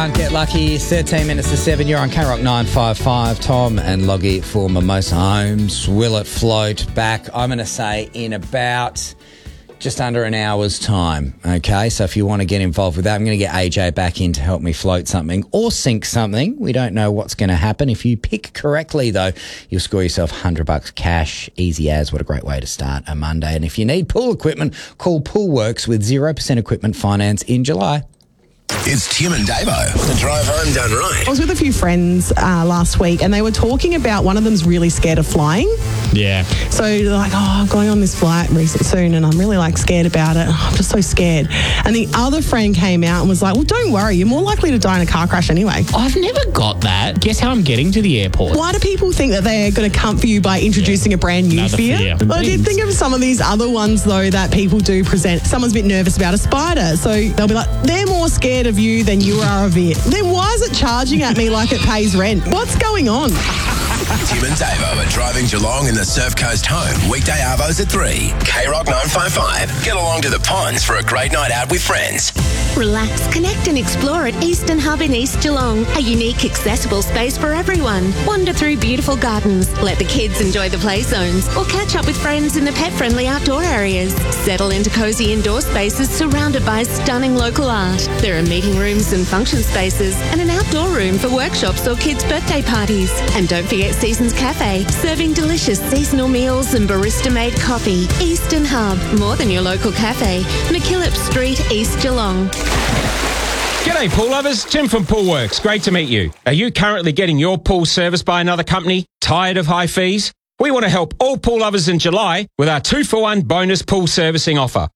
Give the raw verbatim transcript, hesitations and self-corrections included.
Can't Get Lucky. thirteen minutes to seven. You're on K Rock nine five five. Tom and Loggy for Mimosa Homes. Will it float back? I'm going to say in about just under an hour's time. Okay, so if you want to get involved with that, I'm going to get A J back in to help me float something or sink something. We don't know what's going to happen. If you pick correctly, though, you'll score yourself one hundred bucks cash. Easy as. What a great way to start a Monday. And if you need pool equipment, call Poolworks with zero percent equipment finance in July. It's Tim and Davo. The drive home done right. I was with a few friends uh, last week and they were talking about one of them's really scared of flying. Yeah. So they're like, oh, I'm going on this flight recent soon and I'm really like scared about it. I'm just so scared. And the other friend came out and was like, well, don't worry. You're more likely to die in a car crash anyway. I've never got that. Guess how I'm getting to the airport? Why do people think that they're going to comfort you by introducing yeah. a brand new Another fear? fear. Well, I did think of some of these other ones, though, that people do present. Someone's a bit nervous about a spider. So they'll be like, they're more scared of you than you are of it. Then why is it charging at me like it pays rent? What's going on? Tim and Davo are driving Geelong in the Surf Coast home. Weekday arvos at three. K Rock nine five five. Get along to the ponds for a great night out with friends. Relax, connect and explore at Eastern Hub in East Geelong. A unique, accessible space for everyone. Wander through beautiful gardens, let the kids enjoy the play zones, or catch up with friends in the pet-friendly outdoor areas. Settle into cosy indoor spaces surrounded by stunning local art. There are meeting rooms and function spaces, and an outdoor room for workshops or kids' birthday parties. And don't forget Seasons Cafe, serving delicious seasonal meals and barista-made coffee. Eastern Hub, more than your local cafe. McKillop Street, East Geelong. G'day pool lovers, Tim from Poolworks. Great to meet you. Are you currently getting your pool serviced by another company? Tired of high fees? We want to help all pool lovers in July with our two for one bonus pool servicing offer.